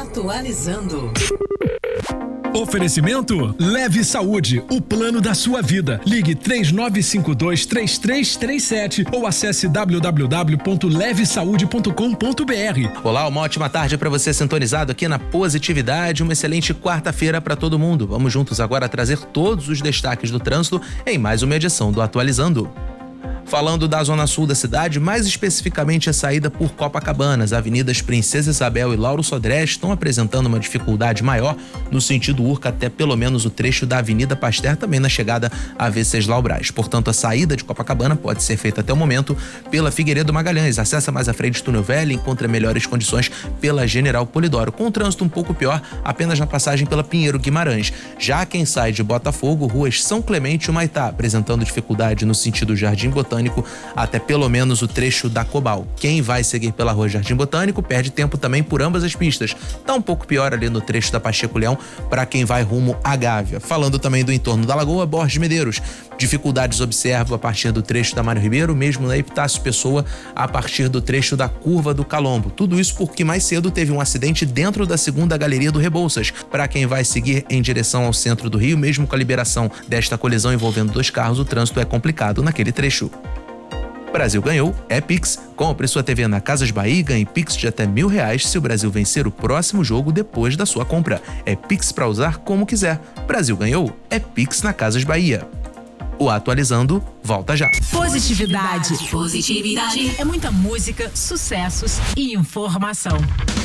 Atualizando. Oferecimento Leve Saúde, o plano da sua vida. Ligue 3952-3337 ou acesse www.levesaude.com.br. Olá, uma ótima tarde para você sintonizado aqui na Positividade. Uma excelente quarta-feira para todo mundo. Vamos juntos agora trazer todos os destaques do trânsito em mais uma edição do Atualizando. Falando da zona sul da cidade, mais especificamente a saída por Copacabana, as avenidas Princesa Isabel e Lauro Sodré estão apresentando uma dificuldade maior no sentido Urca até pelo menos o trecho da Avenida Pasteur, também na chegada a Venceslau Braz. Portanto, a saída de Copacabana pode ser feita até o momento pela Figueiredo Magalhães. Acessa mais à frente Túnel Velho e encontra melhores condições pela General Polidoro, com o trânsito um pouco pior apenas na passagem pela Pinheiro Guimarães. Já quem sai de Botafogo, ruas São Clemente e Humaitá, apresentando dificuldade no sentido Jardim Botânico até pelo menos o trecho da Cobal. Quem vai seguir pela rua Jardim Botânico perde tempo também por ambas as pistas. Tá um pouco pior ali no trecho da Pacheco Leão para quem vai rumo à Gávea. Falando também do entorno da Lagoa, Borges Medeiros. Dificuldades observo a partir do trecho da Mário Ribeiro, mesmo na Epitácio Pessoa, a partir do trecho da Curva do Calombo. Tudo isso porque mais cedo teve um acidente dentro da segunda galeria do Rebouças. Para quem vai seguir em direção ao centro do Rio, mesmo com a liberação desta colisão envolvendo dois carros, o trânsito é complicado naquele trecho. Brasil ganhou, é Pix. Compre sua TV na Casas Bahia e ganhe Pix de até R$1.000 se o Brasil vencer o próximo jogo depois da sua compra. É Pix para usar como quiser. Brasil ganhou, é Pix na Casas Bahia. O Atualizando volta já. Positividade. Positividade. É muita música, sucessos e informação.